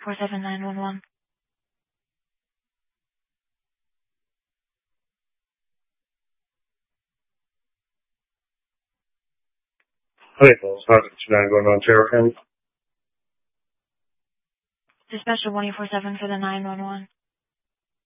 147 911. Hey, Falls, 911 Cherokee. Dispatcher 147 for the 911.